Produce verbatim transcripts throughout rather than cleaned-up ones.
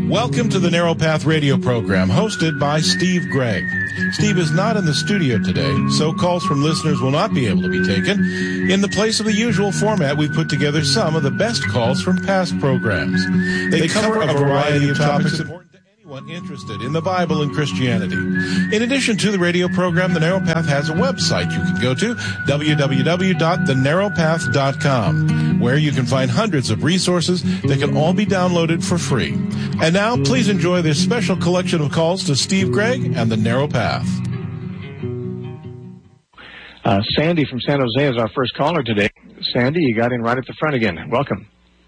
Welcome to the Narrow Path radio program, hosted by Steve Gregg. Steve is not in the studio today, so calls from listeners will not be able to be taken. In the place of the usual format, we've put together some of the best calls from past programs. They, they cover, cover a variety of topics important to anyone interested in the Bible and Christianity. In addition to the radio program, The Narrow Path has a website you can go to, w w w dot the narrow path dot com, where you can find hundreds of resources that can all be downloaded for free. And now, please enjoy this special collection of calls to Steve Gregg and The Narrow Path. Uh, Sandy from San Jose is our first caller today. Sandy, you got in right at the front again. Welcome.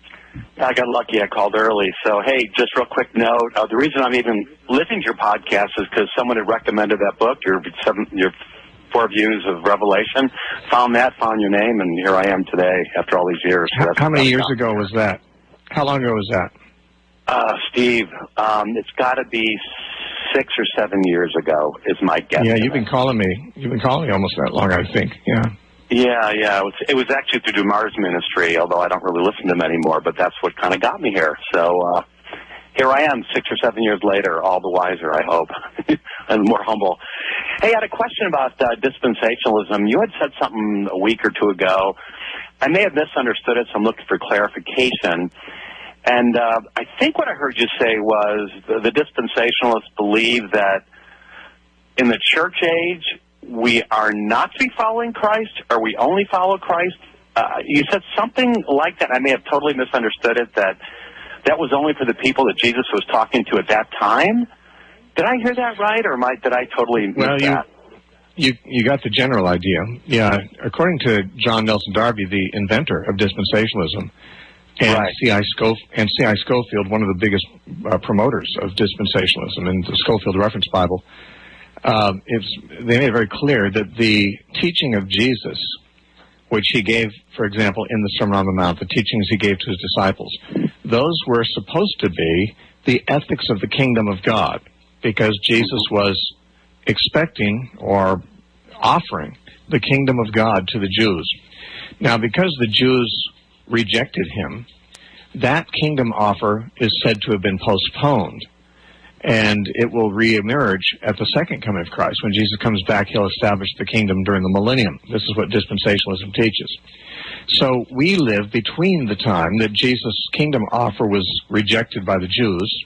I got lucky. I called early. So, hey, just real quick note. Uh, the reason I'm even listening to your podcast is because someone had recommended that book, your seven, your Four Views of Revelation. Found that, found your name, and here I am today after all these years. So how, how many years ago was that? How long ago was that? Uh, Steve, um, it's got to be six or seven years ago is my guess. Yeah, you've been calling me. You've been calling me almost that long, I think. Yeah. Yeah, yeah. It was, it was actually through DeMar's ministry, although I don't really listen to him anymore, but that's what kind of got me here. So uh, here I am six or seven years later, all the wiser, I hope, and more humble. Hey, I had a question about uh, dispensationalism. You had said something a week or two ago. I may have misunderstood it, so I'm looking for clarification. And uh, I think what I heard you say was the, the dispensationalists believe that in the church age, we are not to be following Christ, or we only follow Christ. Uh, you said something like that. I may have totally misunderstood it, that that was only for the people that Jesus was talking to at that time. Did I hear that right, or am I, did I totally miss well, you, that? You, you got the general idea. Yeah, according to John Nelson Darby, the inventor of dispensationalism, and right. C I Scof- and C I Scofield, one of the biggest uh, promoters of dispensationalism in the Scofield Reference Bible, uh, it's, they made it very clear that the teaching of Jesus, which he gave, for example, in the Sermon on the Mount, the teachings he gave to his disciples, those were supposed to be the ethics of the kingdom of God, because Jesus was expecting or offering the kingdom of God to the Jews. Now, because the Jews rejected him, that kingdom offer is said to have been postponed, and it will reemerge at the second coming of Christ. When Jesus comes back, he'll establish the kingdom during the millennium. This is what dispensationalism teaches. So we live between the time that Jesus' kingdom offer was rejected by the Jews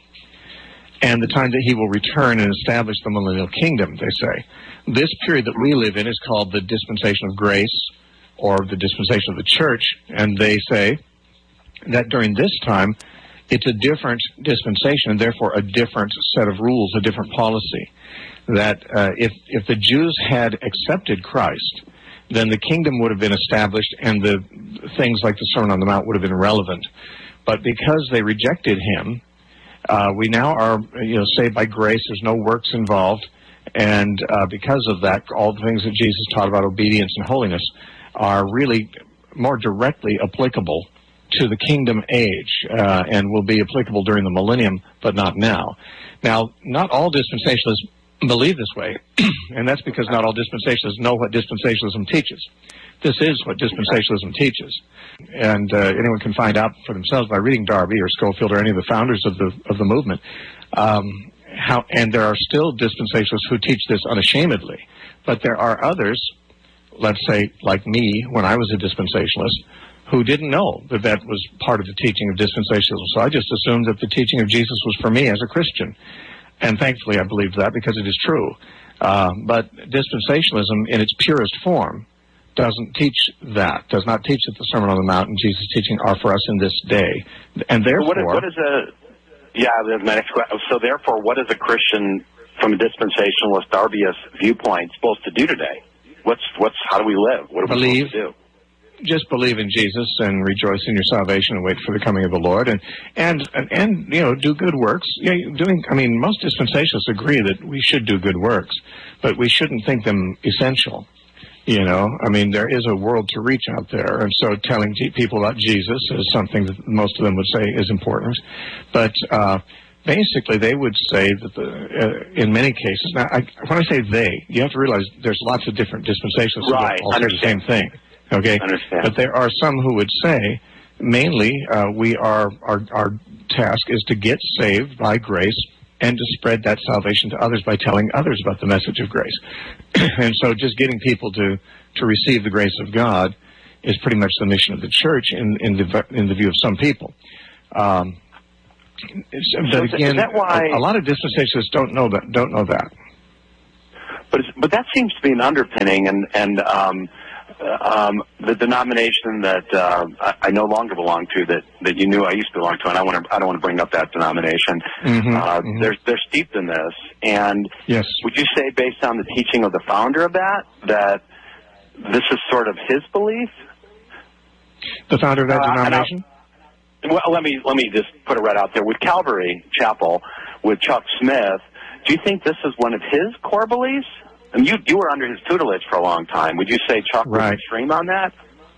and the time that he will return and establish the millennial kingdom, they say. This period that we live in is called the dispensation of grace, or the dispensation of the church, and they say that during this time, it's a different dispensation, and therefore a different set of rules, a different policy. That uh, if, if the Jews had accepted Christ, then the kingdom would have been established, and the things like the Sermon on the Mount would have been irrelevant. But because they rejected him, uh, we now are, you know, saved by grace. There's no works involved, and uh, because of that, all the things that Jesus taught about obedience and holiness are really more directly applicable to the kingdom age, uh, and will be applicable during the millennium, but not now. Now, not all dispensationalists believe this way, and that's because not all dispensationalists know what dispensationalism teaches. This is what dispensationalism teaches, and uh, anyone can find out for themselves by reading Darby or Scofield or any of the founders of the of the movement. Um, how, and there are still dispensationalists who teach this unashamedly, but there are others, let's say like me when I was a dispensationalist, who didn't know that that was part of the teaching of dispensationalism. So I just assumed that the teaching of Jesus was for me as a Christian. And thankfully I believed that because it is true. Uh, but dispensationalism in its purest form doesn't teach that, does not teach that the Sermon on the Mount and Jesus' teaching are for us in this day. And therefore... What is, what is a... Yeah, that's my next question. So therefore, what is a Christian from a dispensationalist Darbyist viewpoint supposed to do today? What's, what's, how do we live? What are we believe, supposed to do? Just believe in Jesus and rejoice in your salvation and wait for the coming of the Lord, and and and, and you know, do good works. Yeah, doing. I mean, most dispensationalists agree that we should do good works, but we shouldn't think them essential. You know, I mean, there is a world to reach out there, and so telling people about Jesus is something that most of them would say is important. But uh, basically, they would say that the, uh, in many cases. Now, I, when I say they, you have to realize there's lots of different dispensationalists right. who all say the same thing. Okay, Understand. but there are some who would say mainly, uh, we are our our task is to get saved by grace and to spread that salvation to others by telling others about the message of grace. And so, just getting people to to receive the grace of God is pretty much the mission of the church in in the in the view of some people. Um, but again, is that why, a, a lot of dispensationalists don't know that. Don't know that. But it's, but that seems to be an underpinning, and and um, um, the denomination that uh, I, I no longer belong to, that, that you knew I used to belong to, and I want to I don't want to bring up that denomination. Mm-hmm, uh, mm-hmm. They're they're steeped in this, and yes. Would you say, based on the teaching of the founder of that, that this is sort of his belief? The founder of that uh, denomination? Well, let me let me just put it right out there. With Calvary Chapel, with Chuck Smith, do you think this is one of his core beliefs? I mean, you you were under his tutelage for a long time. Would you say Chuck right. was extreme on that?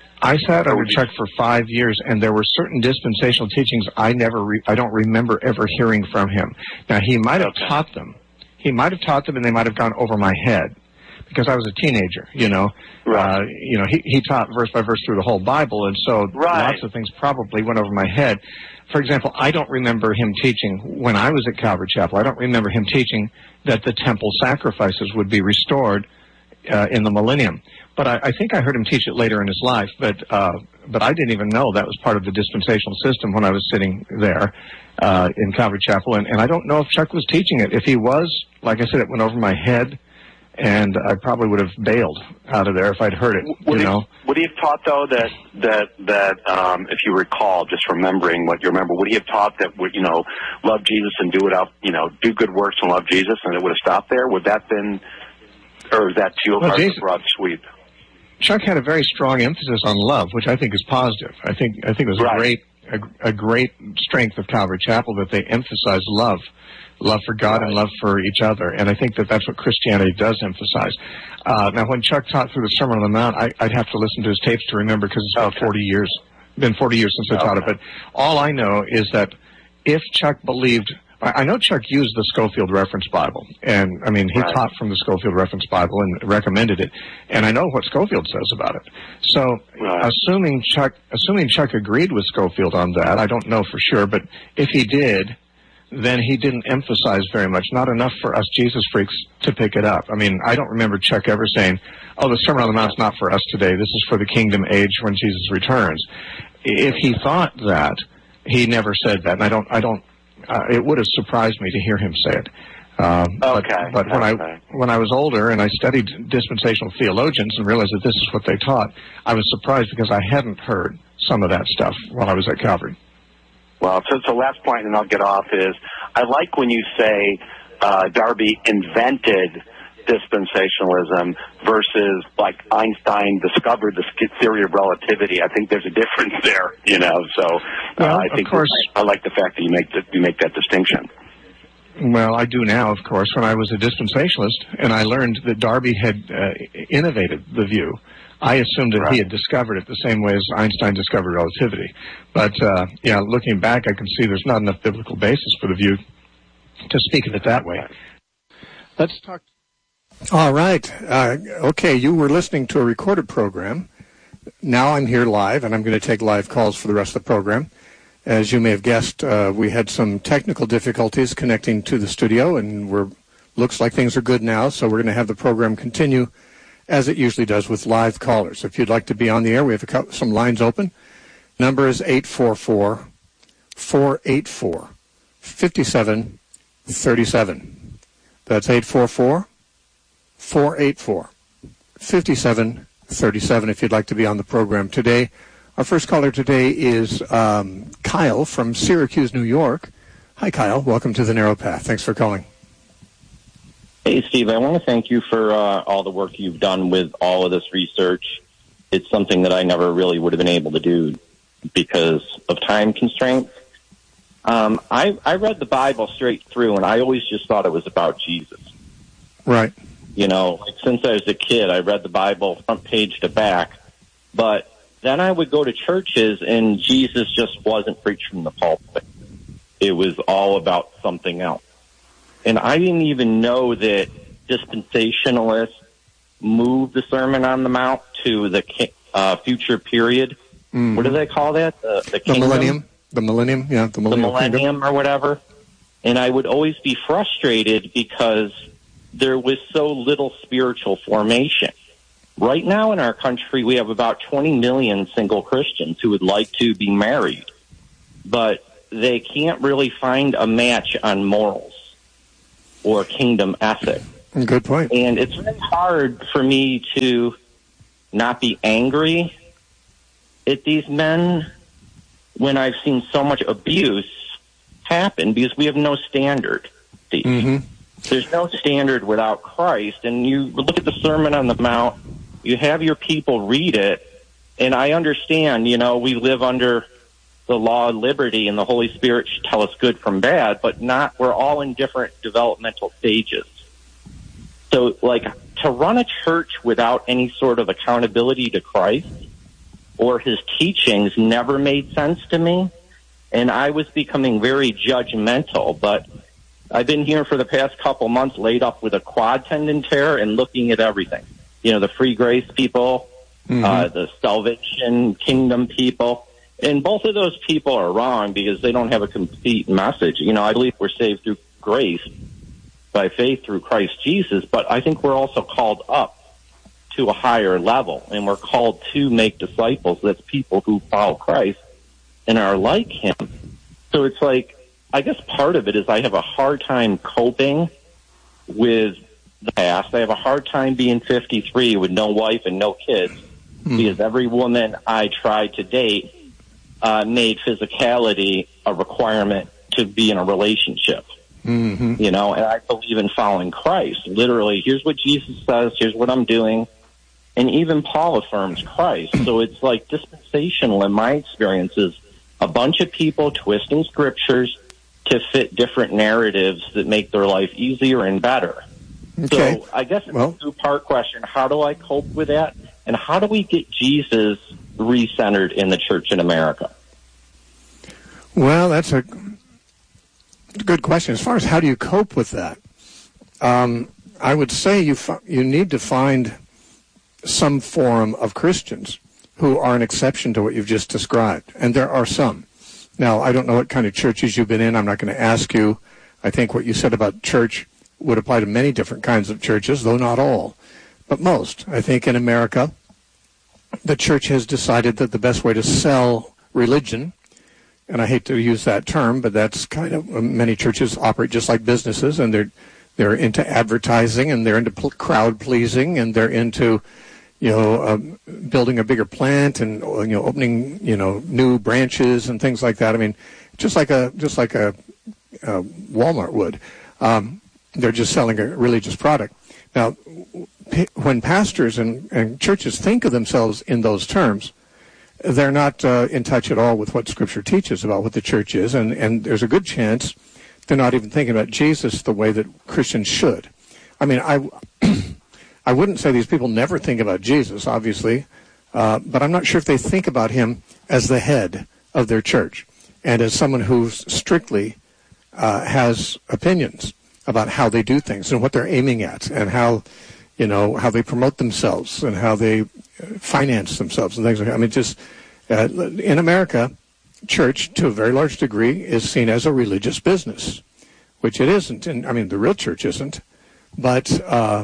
I sat under Chuck for five years, and there were certain dispensational teachings I never, re- I don't remember ever hearing from him. Now, he might have okay. taught them. He might have taught them, and they might have gone over my head, because I was a teenager, you know. Right. Uh, you know, he, he taught verse by verse through the whole Bible, and so right. lots of things probably went over my head. For example, I don't remember him teaching, when I was at Calvary Chapel, I don't remember him teaching that the temple sacrifices would be restored uh, in the millennium. But I, I think I heard him teach it later in his life, but uh, but I didn't even know that was part of the dispensational system when I was sitting there uh, in Calvary Chapel, and, and I don't know if Chuck was teaching it. If he was, like I said, it went over my head, and I probably would have bailed out of there if I'd heard it, would you he, know. Would he have taught, though, that, that, that um, if you recall, just remembering what you remember, would he have taught that, you know, love Jesus and do it out, you know, do good works and love Jesus, and it would have stopped there? Would that been, or is that too well, hard Jesus, of a broad sweep? Chuck had a very strong emphasis on love, which I think is positive. I think I think it was right. a great a, a great strength of Calvary Chapel that they emphasized love, love for God right. and love for each other. And I think that that's what Christianity does emphasize. Uh, now, when Chuck taught through the Sermon on the Mount, I, I'd have to listen to his tapes to remember, because it's been okay. forty years, been forty years since I taught okay. it. But all I know is that if Chuck believed. I know Chuck used the Scofield Reference Bible, and, I mean, he right. taught from the Scofield Reference Bible and recommended it, and I know what Scofield says about it. So, right. assuming Chuck assuming Chuck agreed with Scofield on that, I don't know for sure, but if he did, then he didn't emphasize very much, not enough for us Jesus freaks to pick it up. I mean, I don't remember Chuck ever saying, oh, the Sermon on the Mount's not for us today, this is for the kingdom age when Jesus returns. If he thought that, he never said that, and I don't, I don't, Uh, it would have surprised me to hear him say it. Um, okay. But, but when okay. I when I was older and I studied dispensational theologians and realized that this is what they taught, I was surprised because I hadn't heard some of that stuff while I was at Calvary. Well, so, so last point, and I'll get off, is I like when you say uh, Darby invented dispensationalism versus like Einstein discovered the theory of relativity. I think there's a difference there, you know. So uh, well, I think of course, I like the fact that you make the, you make that distinction. Well, I do now, of course. When I was a dispensationalist and I learned that Darby had uh, innovated the view, I assumed that right. he had discovered it the same way as Einstein discovered relativity. But uh, yeah, looking back, I can see there's not enough biblical basis for the view to speak of it that way. Let's talk. All right. Uh, okay, you were listening to a recorded program. Now I'm here live, and I'm going to take live calls for the rest of the program. As you may have guessed, uh, we had some technical difficulties connecting to the studio, and we're looks like things are good now, so we're going to have the program continue as it usually does with live callers. If you'd like to be on the air, we have a couple, some lines open. Number is eight four four, four eight four, five seven three seven. That's eight four four, four eight four, five seven three seven if you'd like to be on the program today. Our first caller today is um, Kyle from Syracuse, New York. Hi, Kyle. Welcome to The Narrow Path. Thanks for calling. Hey, Steve. I want to thank you for uh, all the work you've done with all of this research. It's something that I never really would have been able to do because of time constraints. Um, I, I read the Bible straight through, and I always just thought it was about Jesus. Right. You know, like since I was a kid, I read the Bible front page to back. But then I would go to churches, and Jesus just wasn't preached from the pulpit. It was all about something else. And I didn't even know that dispensationalists moved the Sermon on the Mount to the uh, future period Mm-hmm. What do they call that? The, the, the millennium. The millennium, yeah, the millennium. The millennium kingdom. Or whatever. And I would always be frustrated because there was so little spiritual formation. Right now in our country, we have about twenty million single Christians who would like to be married, but they can't really find a match on morals or kingdom ethic. Good point. And it's really hard for me to not be angry at these men when I've seen so much abuse happen because we have no standard. Mm-hmm. There's no standard without Christ. And you look at the Sermon on the Mount, you have your people read it, and I understand, you know, we live under the law of liberty and the Holy Spirit should tell us good from bad, but not, we're all in different developmental stages. So, like, to run a church without any sort of accountability to Christ or his teachings never made sense to me, and I was becoming very judgmental, but I've been here for the past couple months laid up with a quad tendon tear and looking at everything. You know, the free grace people, mm-hmm. uh, the salvation kingdom people. And both of those people are wrong because they don't have a complete message. You know, I believe we're saved through grace by faith through Christ Jesus, but I think we're also called up to a higher level, and we're called to make disciples. That's people who follow Christ and are like him. So it's like, I guess part of it is I have a hard time coping with the past. I have a hard time being fifty-three with no wife and no kids mm. because every woman I tried to date uh, made physicality a requirement to be in a relationship. Mm-hmm. You know, and I believe in following Christ. Literally, here's what Jesus says, here's what I'm doing. And even Paul affirms Christ. So it's like dispensational in my experience is a bunch of people twisting scriptures to fit different narratives that make their life easier and better. Okay. So I guess it's well, a two-part question. How do I cope with that? And how do we get Jesus re-centered in the church in America? Well, that's a good question. As far as how do you cope with that, um, I would say you fi- you need to find some forum of Christians who are an exception to what you've just described, and there are some. Now, I don't know what kind of churches you've been in. I'm not going to ask you. I think what you said about church would apply to many different kinds of churches, though not all, but most. I think in America, the church has decided that the best way to sell religion, and I hate to use that term, but that's kind of, many churches operate just like businesses, and they're they're into advertising, and they're into pl- crowd pleasing, and they're into, you know, uh, building a bigger plant, and you know, opening, you know, new branches and things like that. I mean, just like a just like a, a Walmart would. Um, they're just selling a religious product. Now, p- when pastors and, and churches think of themselves in those terms, they're not uh, in touch at all with what Scripture teaches about what the church is, and, and there's a good chance they're not even thinking about Jesus the way that Christians should. I mean, I, I wouldn't say these people never think about Jesus, obviously, uh, but I'm not sure if they think about him as the head of their church and as someone who strictly uh, has opinions about how they do things and what they're aiming at and how, you know, how they promote themselves and how they finance themselves and things like that. I mean, just uh, in America, church, to a very large degree, is seen as a religious business, which it isn't. And I mean, the real church isn't. But uh,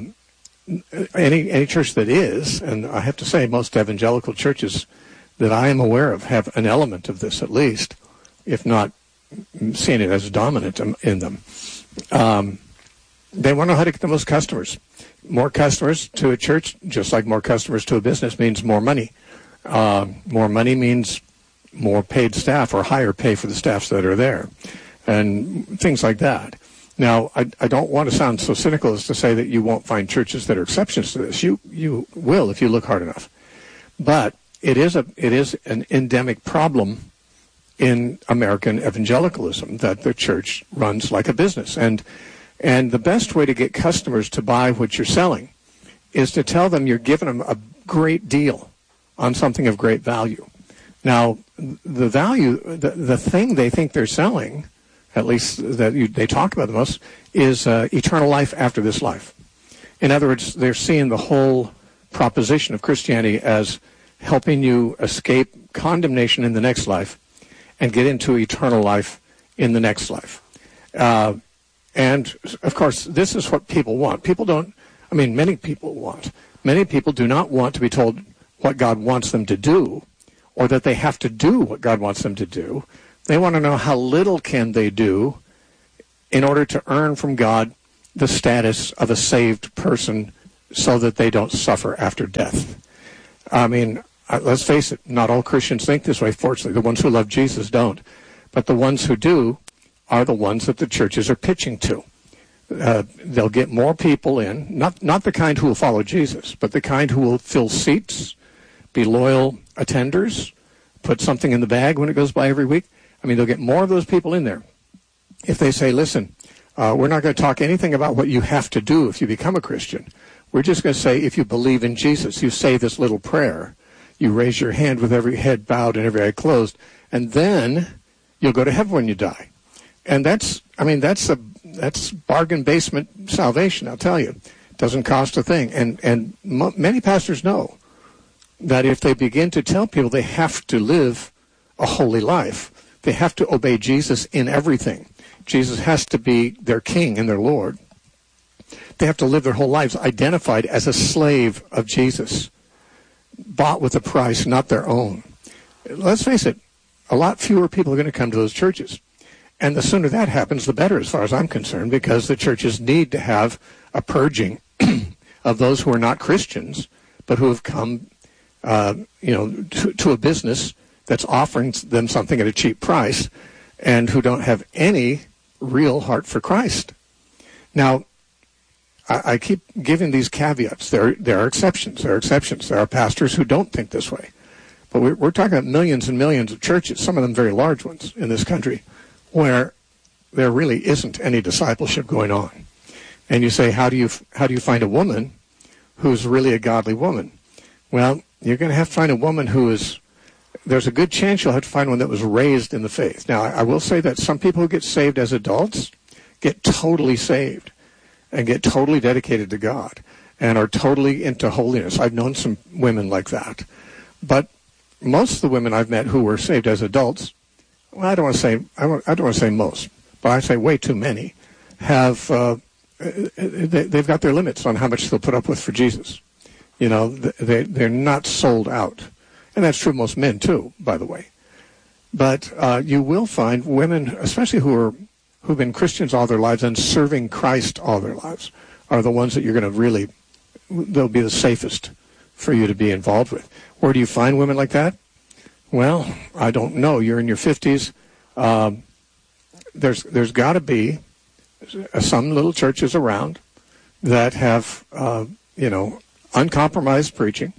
any any church that is, and I have to say most evangelical churches that I am aware of have an element of this at least, if not seeing it as dominant in them. Um, they want to know how to get the most customers. More customers to a church, just like more customers to a business, means more money. Uh, more money means more paid staff or higher pay for the staffs that are there, and things like that. Now, I, I don't want to sound so cynical as to say that you won't find churches that are exceptions to this. You you will if you look hard enough. But it is a it is an endemic problem in American evangelicalism that the church runs like a business. And and the best way to get customers to buy what you're selling is to tell them you're giving them a great deal on something of great value. Now, the value, the, the thing they think they're selling, at least that you, they talk about the most, is uh, eternal life after this life. In other words, they're seeing the whole proposition of Christianity as helping you escape condemnation in the next life and get into eternal life in the next life. Uh, and, of course, this is what people want. People don't, I mean, many people want. Many people do not want to be told what God wants them to do, or that they have to do what God wants them to do. They want to know how little can they do in order to earn from God the status of a saved person so that they don't suffer after death. I mean, let's face it, not all Christians think this way, fortunately. The ones who love Jesus don't. But the ones who do are the ones that the churches are pitching to. Uh, they'll get more people in, not, not the kind who will follow Jesus, but the kind who will fill seats, be loyal attenders, put something in the bag when it goes by every week. I mean, they'll get more of those people in there. If they say, listen, uh, we're not going to talk anything about what you have to do if you become a Christian. We're just going to say if you believe in Jesus, you say this little prayer, you raise your hand with every head bowed and every eye closed, and then you'll go to heaven when you die. And that's, I mean, that's a that's bargain basement salvation, I'll tell you. It doesn't cost a thing. And, and m- many pastors know that if they begin to tell people they have to live a holy life, they have to obey Jesus in everything. Jesus has to be their king and their Lord. They have to live their whole lives identified as a slave of Jesus, bought with a price not their own. Let's face it, a lot fewer people are going to come to those churches. And the sooner that happens, the better as far as I'm concerned, because the churches need to have a purging of those who are not Christians, but who have come uh, you know, to, to a business that's offering them something at a cheap price and who don't have any real heart for Christ. Now, I, I keep giving these caveats. There, there are exceptions. There are exceptions. There are pastors who don't think this way. But we're, we're talking about millions and millions of churches, some of them very large ones in this country, where there really isn't any discipleship going on. And you say, how do you how do you find a woman who's really a godly woman? Well, you're going to have to find a woman who is, there's a good chance you'll have to find one that was raised in the faith. Now, I, I will say that some people who get saved as adults get totally saved and get totally dedicated to God and are totally into holiness. I've known some women like that. But most of the women I've met who were saved as adults, well, I don't want to say I don't, I don't want to say most, but I say way too many, have uh, they, they've got their limits on how much they'll put up with for Jesus. You know, they they're not sold out, and that's true of most men too, by the way. But uh, you will find women, especially who are who've been Christians all their lives and serving Christ all their lives, are the ones that you're going to really, they'll be the safest for you to be involved with. Where do you find women like that? Well, I don't know. You're in your fifties. Um, there's there's got to be some little churches around that have, uh, you know, uncompromised preaching,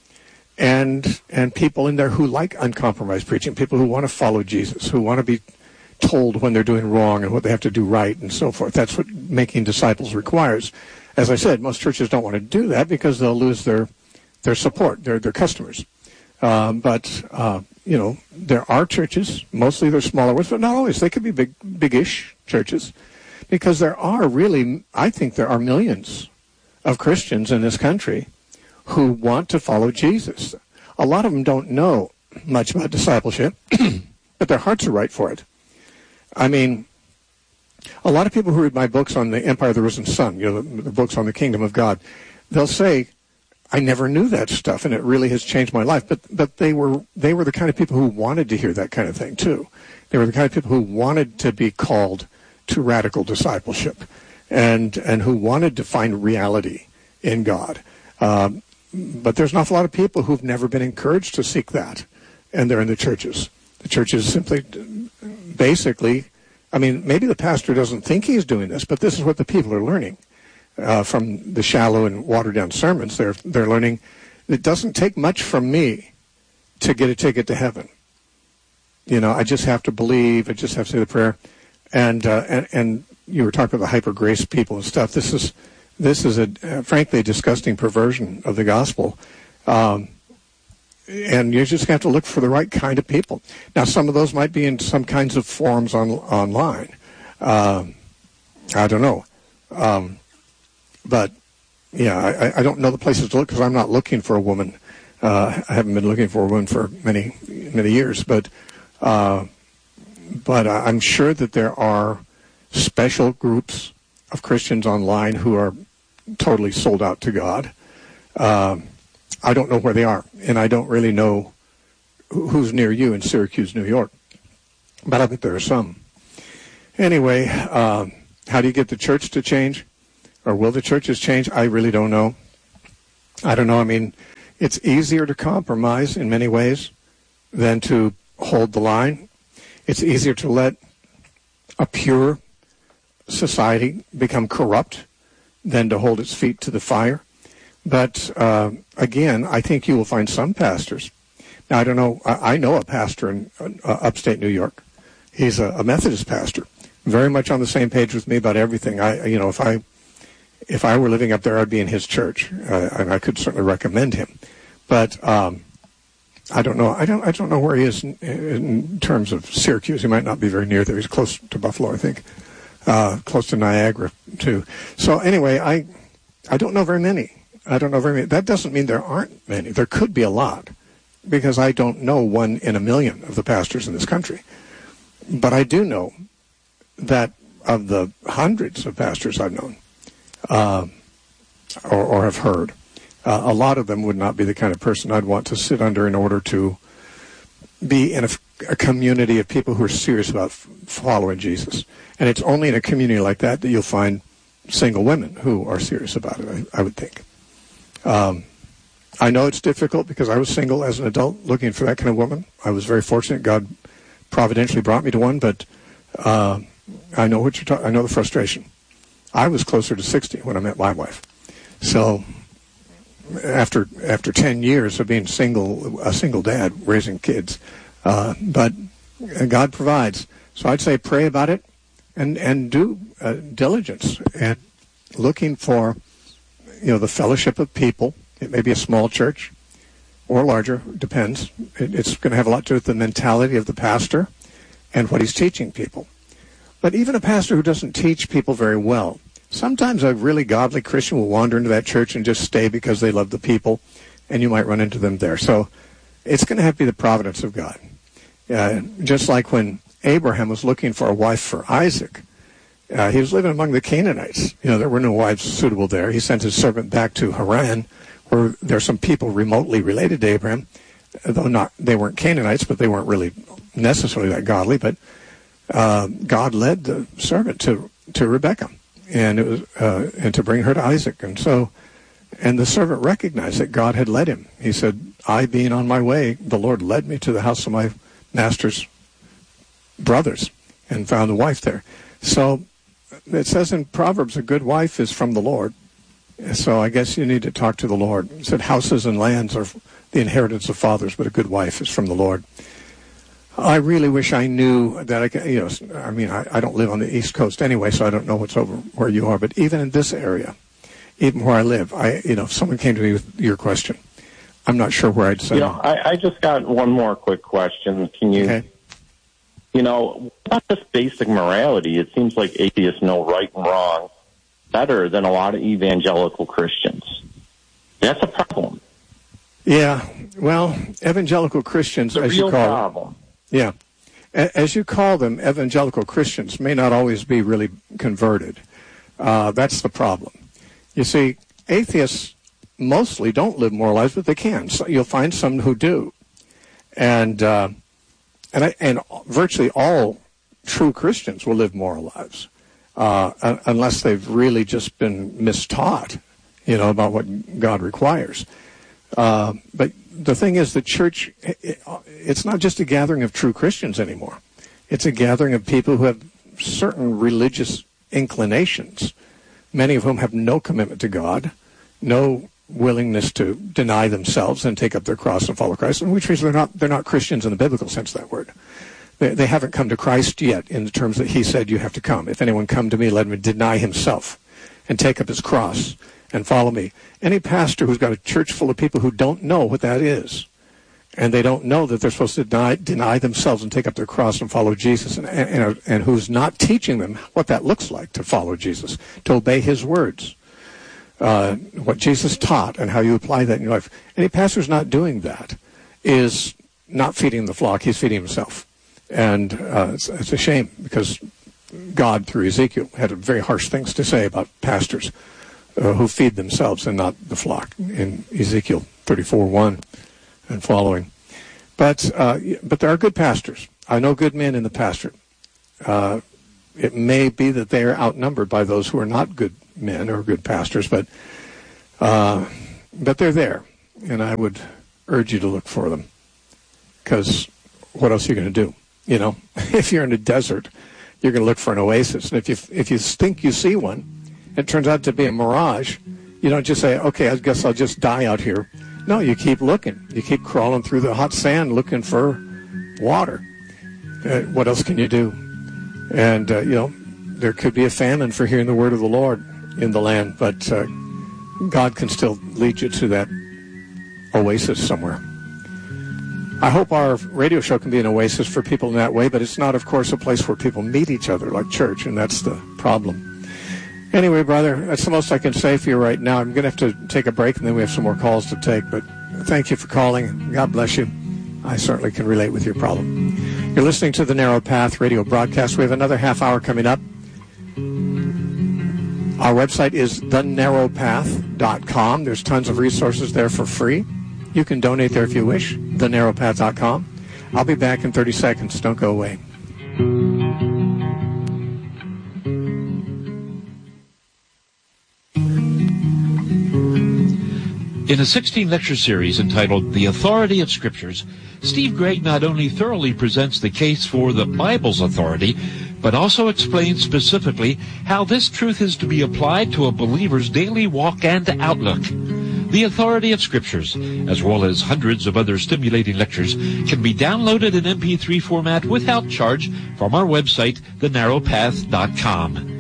and and people in there who like uncompromised preaching, people who want to follow Jesus, who want to be told when they're doing wrong and what they have to do right and so forth. That's what making disciples requires. As I said, most churches don't want to do that because they'll lose their their support, their their customers. Um, but, uh, you know, there are churches, mostly they're smaller ones, but not always. They could be big, big-ish churches, because there are really, I think there are millions of Christians in this country who want to follow Jesus. A lot of them don't know much about discipleship, but their hearts are right for it. I mean, a lot of people who read my books on the Empire of the Risen Sun, you know, the, the books on the Kingdom of God, they'll say, I never knew that stuff, and it really has changed my life. But but they were they were the kind of people who wanted to hear that kind of thing too. They were the kind of people who wanted to be called to radical discipleship, and and who wanted to find reality in God. Um, but there's an awful lot of people who've never been encouraged to seek that, and they're in the churches. The churches simply, basically, I mean, maybe the pastor doesn't think he's doing this, but this is what the people are learning. Uh, from the shallow and watered-down sermons, they're they're learning it doesn't take much from me to get a ticket to heaven. You know, I just have to believe. I just have to say the prayer, and uh, and and you were talking about the hyper grace people and stuff. This is this is a uh, frankly a disgusting perversion of the gospel, um, and you just have to look for the right kind of people. Now, some of those might be in some kinds of forums on online. Um, I don't know. Um, But, yeah, I, I don't know the places to look because I'm not looking for a woman Uh, I haven't been looking for one for many, many years, but uh, but I'm sure that there are special groups of Christians online who are totally sold out to God. Uh, I don't know where they are, and I don't really know who's near you in Syracuse, New York, but I bet there are some. Anyway, uh, how do you get the church to change? Or will the churches change? I really don't know. I don't know. I mean, it's easier to compromise in many ways than to hold the line. It's easier to let a pure society become corrupt than to hold its feet to the fire. But, uh, again, I think you will find some pastors. Now, I don't know. I, I know a pastor in uh, upstate New York. He's a, a Methodist pastor, very much on the same page with me about everything. I, you know, if I if I were living up there, I'd be in his church, uh, and I could certainly recommend him. But um, I don't know. I don't. I don't know where he is in, in terms of Syracuse. He might not be very near there. He's close to Buffalo, I think, uh, close to Niagara too. So anyway, I I don't know very many. I don't know very many. That doesn't mean there aren't many. There could be a lot, because I don't know one in a million of the pastors in this country. But I do know that of the hundreds of pastors I've known uh, or, or have heard, uh, a lot of them would not be the kind of person I'd want to sit under in order to be in a, a community of people who are serious about f- following Jesus. And it's only in a community like that that you'll find single women who are serious about it, I, I would think. Um, I know it's difficult because I was single as an adult looking for that kind of woman. I was very fortunate. God providentially brought me to one, but uh, I know what you're talking. I know the frustration. I was closer to sixty when I met my wife. So after after ten years of being single, a single dad raising kids, uh, but God provides. So I'd say pray about it and and do uh, diligence and looking for, you know, the fellowship of people. It may be a small church or larger, depends. It, it's going to have a lot to do with the mentality of the pastor and what he's teaching people. But even a pastor who doesn't teach people very well, sometimes a really godly Christian will wander into that church and just stay because they love the people, and you might run into them there. So it's going to have to be the providence of God. Uh, just like when Abraham was looking for a wife for Isaac, uh, he was living among the Canaanites. You know, there were no wives suitable there. He sent his servant back to Haran, where there are some people remotely related to Abraham, though not they weren't Canaanites, but they weren't really necessarily that godly. But uh, God led the servant to to Rebekah, and it was uh, and to bring her to Isaac. And so, and the servant recognized that God had led him. He said, "I, being on my way, the Lord led me to the house of my master's brothers, and found a wife there." So it says in Proverbs, "A good wife is from the Lord." So I guess you need to talk to the Lord. It said houses and lands are the inheritance of fathers, but a good wife is from the Lord. I really wish I knew that I could, you know, I mean, I, I don't live on the East Coast anyway, so I don't know what's over where you are. But even in this area, even where I live, I, you know, if someone came to me with your question, I'm not sure where I'd say. You know, I, I just got one more quick question. Can you, okay. you know, about this basic morality? It seems like atheists know right and wrong better than a lot of evangelical Christians. That's a problem. Yeah, well, evangelical Christians, it's a as real you call problem. them, yeah, as you call them, evangelical Christians may not always be really converted. Uh, that's the problem. You see, atheists mostly don't live moral lives, but they can. So you'll find some who do, and uh, and I, and virtually all true Christians will live moral lives. Uh, unless they've really just been mistaught, you know, about what God requires. Uh, but the thing is, the church, it, it's not just a gathering of true Christians anymore. It's a gathering of people who have certain religious inclinations, many of whom have no commitment to God, no willingness to deny themselves and take up their cross and follow Christ, and which means they're not, they're not Christians in the biblical sense of that word. They haven't come to Christ yet in the terms that he said you have to come. If anyone come to me, let him deny himself and take up his cross and follow me. Any pastor who's got a church full of people who don't know what that is, and they don't know that they're supposed to deny, deny themselves and take up their cross and follow Jesus, and, and, and who's not teaching them what that looks like to follow Jesus, to obey his words, uh, what Jesus taught and how you apply that in your life. Any pastor's not doing that is not feeding the flock. He's feeding himself. And uh, it's, it's a shame, because God, through Ezekiel, had very harsh things to say about pastors uh, who feed themselves and not the flock in Ezekiel thirty-four one and following. But uh, but there are good pastors. I know good men in the pastorate. Uh, it may be that they are outnumbered by those who are not good men or good pastors, but uh, but they're there, and I would urge you to look for them, because what else are you going to do? You know, if you're in a desert, you're going to look for an oasis, and if you if you think you see one, it turns out to be a mirage. You don't just say, "Okay, I guess I'll just die out here." No, you keep looking. You keep crawling through the hot sand looking for water. Uh, what else can you do? And, uh, you know, there could be a famine for hearing the word of the Lord in the land, but uh, God can still lead you to that oasis somewhere. I hope our radio show can be an oasis for people in that way, but it's not, of course, a place where people meet each other like church, and that's the problem. Anyway, brother, that's the most I can say for you right now. I'm going to have to take a break, and then we have some more calls to take. But thank you for calling. God bless you. I certainly can relate with your problem. You're listening to the Narrow Path radio broadcast. We have another half hour coming up. Our website is the narrow path dot com. There's tons of resources there for free. You can donate there if you wish, the narrow path dot com. I'll be back in thirty seconds. Don't go away. In a sixteen-lecture series entitled The Authority of Scriptures, Steve Gregg not only thoroughly presents the case for the Bible's authority, but also explains specifically how this truth is to be applied to a believer's daily walk and outlook. The Authority of Scriptures, as well as hundreds of other stimulating lectures, can be downloaded in M P three format without charge from our website, the narrow path dot com.